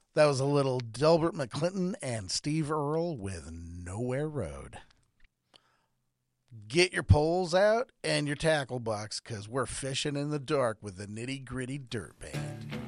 That was a little Delbert McClinton and Steve Earle with Nowhere Road. Get your poles out and your tackle box because we're fishing in the dark with the Nitty Gritty Dirt Band.